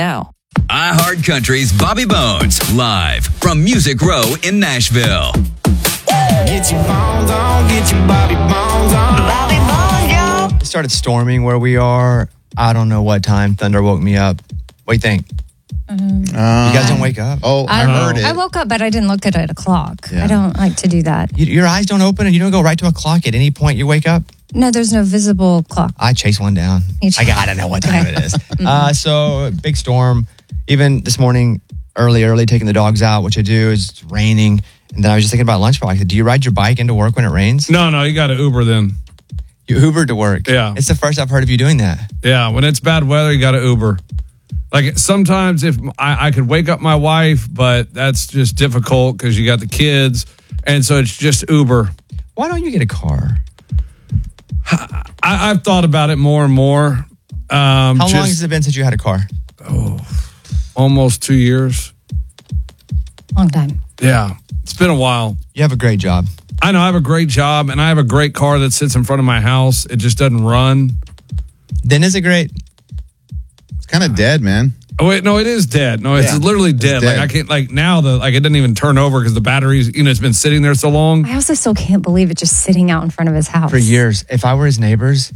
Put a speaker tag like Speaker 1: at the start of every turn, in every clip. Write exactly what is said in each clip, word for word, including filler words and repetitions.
Speaker 1: now.
Speaker 2: iHeartCountry's Bobby Bones, live from Music Row in Nashville.
Speaker 3: Get your bones on, get your Bobby Bones on. Bobby Bones, yo.
Speaker 4: It started storming where we are. I don't know what time. Thunder woke me up. What do you think?
Speaker 5: Um,
Speaker 4: you guys don't wake up?
Speaker 5: Oh, I, I heard it.
Speaker 6: I woke up, but I didn't look at a clock.
Speaker 4: Yeah.
Speaker 6: I don't like to do that.
Speaker 4: You, your eyes don't open and you don't go right to a clock at any point you wake up?
Speaker 6: No, there's no visible clock.
Speaker 4: I chase one down.
Speaker 6: Each-
Speaker 4: I gotta know what time it is. uh, so, big storm. Even this morning, early, early, taking the dogs out, which I do, is it's raining. And then I was just thinking about lunch. Like, do you ride your bike into work when it rains?
Speaker 7: No, no, you got to Uber then.
Speaker 4: You Uber to work?
Speaker 7: Yeah.
Speaker 4: It's the first I've heard of you doing that.
Speaker 7: Yeah, when it's bad weather, you got to Uber. Like sometimes if I, I could wake up my wife, but that's just difficult because you got the kids. And so it's just Uber.
Speaker 4: Why don't you get a car?
Speaker 7: I, I've thought about it more and more. Um,
Speaker 4: How
Speaker 7: just,
Speaker 4: long has it been since you had a car?
Speaker 7: Oh, almost two years.
Speaker 6: Long time.
Speaker 7: Yeah, it's been a while.
Speaker 4: You have a great job.
Speaker 7: I know I have a great job and I have a great car that sits in front of my house. It just doesn't run.
Speaker 4: Then is it great?
Speaker 5: It's kind of dead, man.
Speaker 7: Oh wait, no, it is dead. No, it's
Speaker 5: Yeah,
Speaker 7: literally dead.
Speaker 5: it's dead.
Speaker 7: Like I can't. Like now, the like it doesn't even turn over because the batteries. You know, it's been sitting there so long.
Speaker 6: I also still can't believe it just sitting out in front of his house.
Speaker 4: For years. If I were his neighbors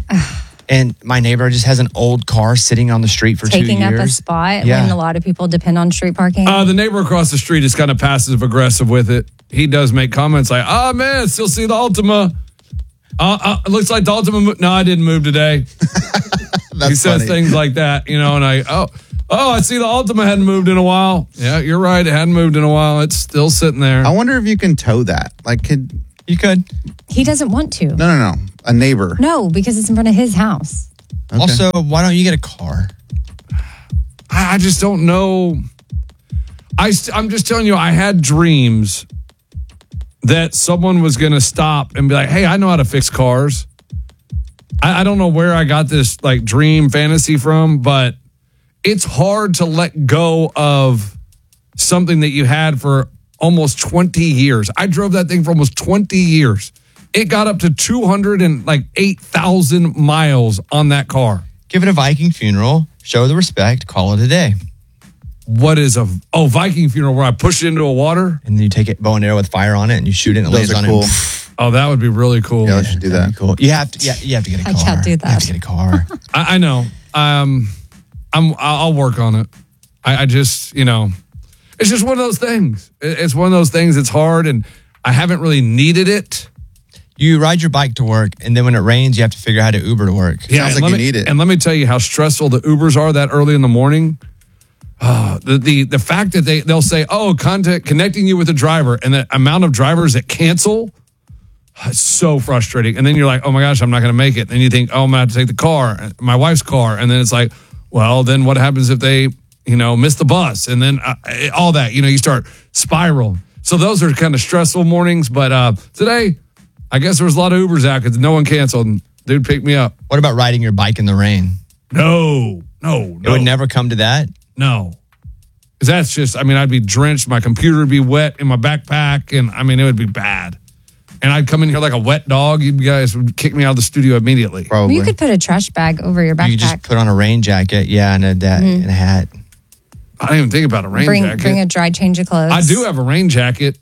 Speaker 4: and my neighbor just has an old car sitting on the street for two years.
Speaker 6: Taking up a spot
Speaker 4: Yeah.
Speaker 6: when a lot of people depend on street parking.
Speaker 7: Uh, the neighbor across the street is kind of passive aggressive with it. He does make comments like, "Oh man, still see the Altima. Uh, uh, it looks like the Altima. Mo- no, I didn't move today."
Speaker 5: That's
Speaker 7: he says
Speaker 5: funny.
Speaker 7: things like that, you know, and I oh. Oh, I see the Altima hadn't moved in a while. Yeah, you're right. It hadn't moved in a while. It's still sitting there.
Speaker 5: I wonder if you can tow that. Like, could
Speaker 4: You could.
Speaker 6: He doesn't want to.
Speaker 5: no, no, no, a neighbor.
Speaker 6: No, because it's in front of his house.
Speaker 5: Okay.
Speaker 4: Also, why don't you get a car?
Speaker 7: I I just don't know. I st- I'm just telling you, I had dreams that someone was going to stop and be like, "Hey, I know how to fix cars." I, I don't know where I got this like dream fantasy from, but it's hard to let go of something that you had for almost twenty years. I drove that thing for almost twenty years. It got up to two hundred eight thousand miles on that car.
Speaker 4: Give it a Viking funeral, show the respect, call it a day.
Speaker 7: What is a oh Viking funeral where I push it into a water?
Speaker 4: And then you take it bow and arrow with fire on it and you shoot it and it
Speaker 5: Those
Speaker 4: lands
Speaker 5: are
Speaker 4: on
Speaker 5: cool.
Speaker 4: it.
Speaker 7: Oh, that would be really cool.
Speaker 5: Yeah, let's just do
Speaker 4: That'd
Speaker 5: that.
Speaker 4: be cool. You have to yeah, you have to get a
Speaker 6: I
Speaker 4: car.
Speaker 6: can't do
Speaker 4: You have
Speaker 6: that.
Speaker 4: to get a car.
Speaker 7: I, I know. Um, I'm. I'll work on it. I, I just, you know, it's just one of those things. It- It's one of those things. It's hard, and I haven't really needed it.
Speaker 4: You ride your bike to work and then when it rains you have to figure out how to Uber to work.
Speaker 5: Sounds
Speaker 7: and
Speaker 5: like
Speaker 7: let
Speaker 5: you
Speaker 7: me-
Speaker 5: need it.
Speaker 7: And let me tell you how stressful the Ubers are that early in the morning. Oh, the the the fact that they they'll say, "Oh, contact connecting you with a driver," and the amount of drivers that cancel. It's so frustrating. And then you're like, "Oh my gosh, I'm not going to make it." Then you think, "Oh, I'm going to have to take the car, my wife's car," and then it's like, well, then what happens if they, you know, miss the bus? And then uh, all that, you know, you start spiral. So those are kind of stressful mornings. But uh, today, I guess there was a lot of Ubers out because no one canceled. And dude picked me up.
Speaker 4: What about riding your bike in the rain?
Speaker 7: No, no,
Speaker 4: It
Speaker 7: no,
Speaker 4: would never come to that.
Speaker 7: no. Because that's just, I mean, I'd be drenched. My computer would be wet in my backpack. And I mean, it would be bad. And I'd come in here like a wet dog. You guys would kick me out of the studio immediately.
Speaker 5: Probably.
Speaker 6: You could put a trash bag over your
Speaker 4: You just
Speaker 6: backpack.
Speaker 4: put on a rain jacket, yeah, and a, that, and a hat.
Speaker 7: I didn't even think about a rain
Speaker 6: Bring
Speaker 7: jacket.
Speaker 6: bring a dry change of clothes.
Speaker 7: I do have a rain jacket.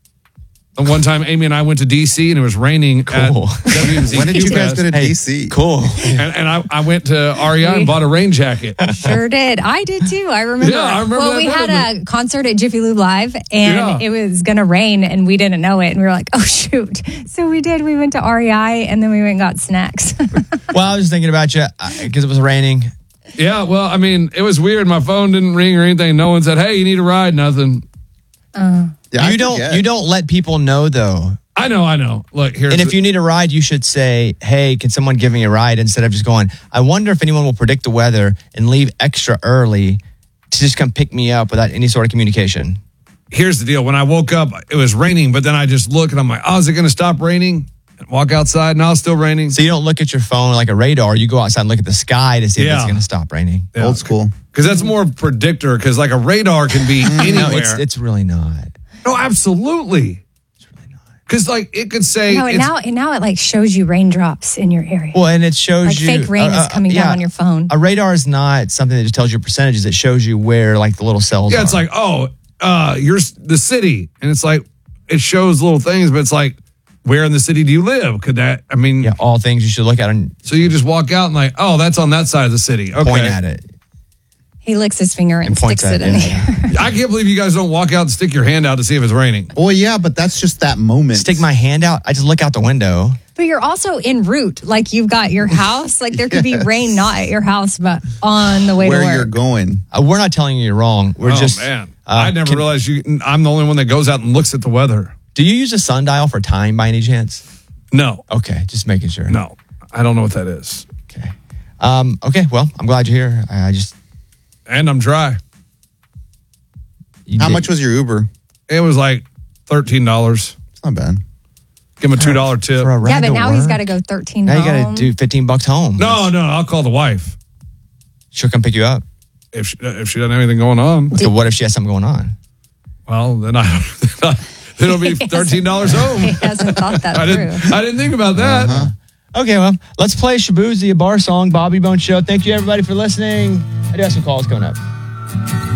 Speaker 7: And one time, Amy and I went to D C and it was raining.
Speaker 4: Cool.
Speaker 7: At W M Z
Speaker 5: When did you guys
Speaker 7: Fest.
Speaker 5: go to
Speaker 4: Hey,
Speaker 5: D C?
Speaker 4: Cool.
Speaker 7: And, and I, I went to R E I and bought a rain jacket.
Speaker 6: Sure did. I did too. I remember.
Speaker 7: Yeah, I remember
Speaker 6: Well,
Speaker 7: that
Speaker 6: we
Speaker 7: better
Speaker 6: had a concert at Jiffy Lube Live, and
Speaker 7: Yeah.
Speaker 6: it was going to rain, and we didn't know it, and we were like, "Oh shoot!" So we did. We went to R E I, and then we went and got snacks.
Speaker 4: Well, I was thinking about you because it was raining.
Speaker 7: Yeah, well, I mean, it was weird. My phone didn't ring or anything. No one said, "Hey, you need a ride?" Nothing.
Speaker 5: Yeah, I
Speaker 4: you don't
Speaker 5: forget.
Speaker 4: you don't let people know though.
Speaker 7: I know, I know. Look, here's
Speaker 4: And if
Speaker 7: the-
Speaker 4: you need a ride, you should say, "Hey, can someone give me a ride?" Instead of just going, "I wonder if anyone will predict the weather and leave extra early to just come pick me up without any sort of communication."
Speaker 7: here's the deal. When I woke up, it was raining, but then I just look and I'm like, oh, is it going to stop raining? And walk outside, now it's still raining.
Speaker 4: So you don't look at your phone like a radar. You go outside and look at the sky to see if
Speaker 7: Yeah.
Speaker 4: it's going to stop raining.
Speaker 7: Yeah.
Speaker 5: Old school.
Speaker 7: Because that's more predictor, because like a radar can be anywhere.
Speaker 4: No, it's it's really not.
Speaker 7: No, absolutely.
Speaker 4: It's really not.
Speaker 7: Because like it could say
Speaker 6: No, and
Speaker 7: it's-
Speaker 6: now, and now it like shows you raindrops in your area.
Speaker 4: Well, and it shows
Speaker 6: Like
Speaker 4: you
Speaker 6: fake rain is coming down on your phone.
Speaker 4: A radar is not something that just tells you percentages. It shows you where like the little cells.
Speaker 7: yeah,
Speaker 4: are.
Speaker 7: it's like, oh, uh, you're s- the city, and it's like it shows little things, but it's like, where in the city do you live? Could that? I mean,
Speaker 4: yeah, all things you should look at and
Speaker 7: so you just walk out and like, oh, that's on that side of the city. Okay.
Speaker 4: point at it.
Speaker 6: He licks his finger and,
Speaker 4: And points
Speaker 6: sticks it
Speaker 4: at
Speaker 6: in
Speaker 4: it,
Speaker 6: there.
Speaker 4: yeah.
Speaker 7: I can't believe you guys don't walk out and stick your hand out to see if it's raining.
Speaker 5: Well, yeah, but that's just that moment.
Speaker 4: Stick my hand out. I just look out the window.
Speaker 6: But you're also en route. Like you've got your house. Like there could be rain not at your house, but on the way
Speaker 5: where
Speaker 6: to work.
Speaker 5: you're going.
Speaker 4: Uh, we're not telling you you're wrong. We're
Speaker 7: oh
Speaker 4: just.
Speaker 7: man,
Speaker 4: uh,
Speaker 7: I never
Speaker 4: can-
Speaker 7: realized you. I'm the only one that goes out and looks at the weather.
Speaker 4: Do you use a sundial for time by any chance?
Speaker 7: No,
Speaker 4: Okay, just making sure.
Speaker 7: no, I don't know what that is,
Speaker 4: Okay. Um, okay. Well, I'm glad you're here. I, I just.
Speaker 7: and I'm dry.
Speaker 4: you
Speaker 5: How
Speaker 4: did-
Speaker 5: much was your Uber?
Speaker 7: It was like thirteen dollars.
Speaker 5: It's not bad.
Speaker 7: Give him a two dollar tip.
Speaker 4: for a ride
Speaker 6: yeah, but
Speaker 4: to
Speaker 6: now he's
Speaker 4: work?
Speaker 6: got to go thirteen.
Speaker 4: Now you got
Speaker 6: home.
Speaker 4: to do fifteen bucks home.
Speaker 7: No, no, I'll call the wife
Speaker 4: She'll come pick you up.
Speaker 7: if she, if she doesn't have anything going on.
Speaker 4: So what if she has something going on?
Speaker 7: Well, then I then it'll be thirteen dollars home.
Speaker 6: He hasn't thought that
Speaker 7: I
Speaker 6: through.
Speaker 7: didn't. I didn't think about that.
Speaker 4: Okay, well, let's play Shabuzi, a bar song, Bobby Bone Show. Thank you, everybody, for listening. I do have some calls coming up.